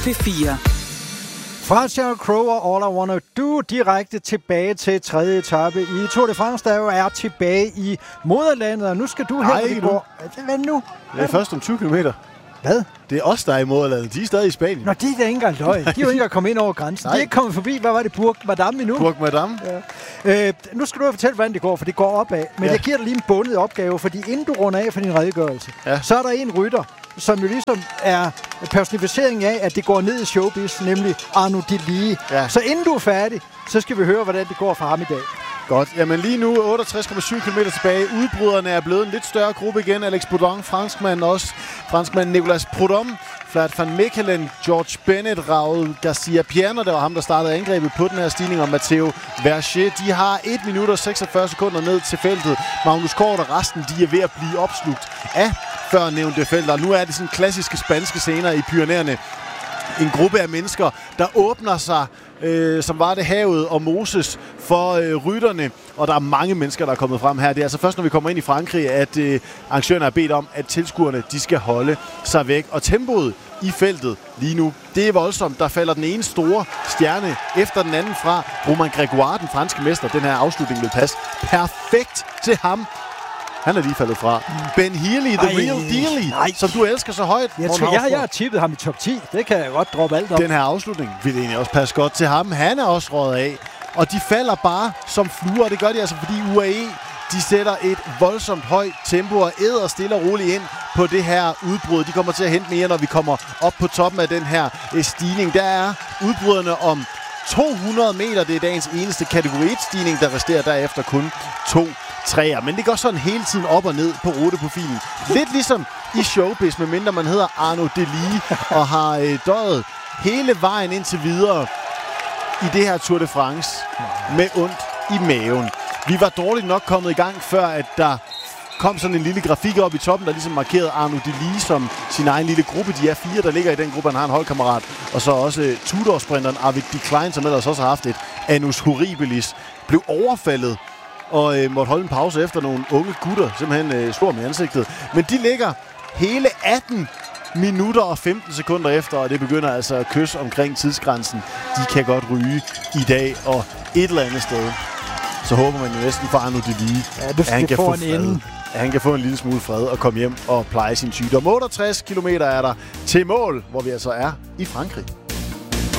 P4. Fra Sheryl Crow og All I Wanna Do direkte tilbage til tredje etape i Tour de France, der jo er tilbage i moderlandet, og nu skal du her. Hvad nu? Det er først om 20 kilometer. Hvad? Det er os, der er i moderlandet. De er stadig i Spanien. Nå, de er da ikke engang løg. De er jo ikke engang kommet ind over grænsen. De er ikke kommet forbi, hvad var det, Bourg Madame endnu? Bourg Madame. Ja. Nu skal du fortælle, hvordan det går, for det går opad. Men jeg giver dig lige en bundet opgave, fordi inden du runder af for din redegørelse, så er der en rytter, som jo ligesom er personificering af, at det går ned i showbiz, nemlig Arnaud Delis. Ja. Så inden du er færdig, så skal vi høre, hvordan det går for ham i dag. Godt. Jamen lige nu 68,7 km tilbage. Udbryderne er blevet en lidt større gruppe igen. Alex Bourdon, franskmand Nicolas Prudhomme, Vlad van Mechelen, George Bennett, Raul Garcia Pierno, der var ham, der startede angrebet på den her stigning, og Matteo Verger. De har 1 minut og 46 sekunder ned til feltet. Magnus Kort og resten, de er ved at blive opslugt af før nævnte felter. Nu er det sådan klassiske spanske scener i Pyrenæerne. En gruppe af mennesker, der åbner sig, som var det havet og Moses for rytterne. Og der er mange mennesker, der er kommet frem her. Det er altså først, når vi kommer ind i Frankrig, at arrangørerne har bedt om, at tilskuerne de skal holde sig væk. Og tempoet i feltet lige nu, det er voldsomt. Der falder den ene store stjerne efter den anden fra. Romain Grégoire, den franske mester. Den her afslutning vil passe perfekt til ham. Han er lige faldet fra. Ben Healy, the real deal, som du elsker så højt. Jeg har tippet ham i top 10. Det kan jeg godt droppe alt op. Den her afslutning vil egentlig også passe godt til ham. Han er også røget af. Og de falder bare som fluer. Det gør de altså, fordi UAE de sætter et voldsomt højt tempo og æder stille og roligt ind på det her udbrud. De kommer til at hente mere, når vi kommer op på toppen af den her stigning. Der er udbryderne om 200 meter. Det er dagens eneste kategori 1-stigning, der resterer derefter kun 2 træer. Men det går sådan hele tiden op og ned på ruteprofilen. Lidt ligesom i showbiz, medmindre man hedder Arnaud Delis og har døjet hele vejen indtil videre i det her Tour de France med ondt i maven. Vi var dårligt nok kommet i gang, før at der kom sådan en lille grafik op i toppen, der ligesom markerede Arnaud Delis som sin egen lille gruppe. De er 4, der ligger i den gruppe. Han har en holdkammerat. Og så også Tudor-sprinteren Arvid de Klein, som ellers også har haft et annus horribilis, blev overfaldet og måtte holde en pause efter nogle unge gutter, simpelthen slår med ansigtet. Men de ligger hele 18 minutter og 15 sekunder efter, og det begynder altså at kysse omkring tidsgrænsen. De kan godt ryge i dag, og et eller andet sted, så håber man jo næsten for Arnaud Delis, at han kan få fred. At han kan få en lille smule fred og komme hjem og pleje sin sygdom. 68 kilometer er der til mål, hvor vi altså er i Frankrig.